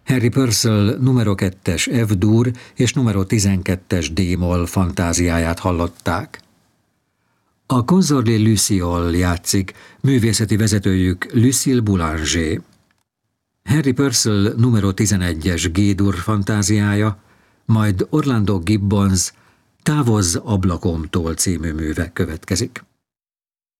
Harry Purcell numero 2-es F-dur és numero 12-es D-moll fantáziáját hallották. A Consorli Luciole játszik, művészeti vezetőjük Lucille Boulanger. Harry Purcell numero 11-es G-dur fantáziája, majd Orlando Gibbons Távozz ablakomtól című műve következik.